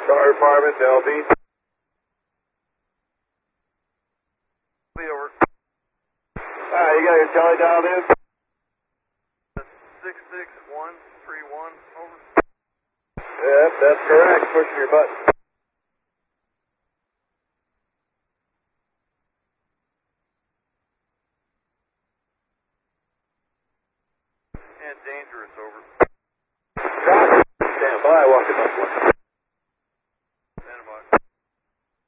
Fire Department, LB. Over. You got your tele dialed in? 66131, over. Yep, that's correct. Pushing your button. And dangerous, over. Stand by, walking up one.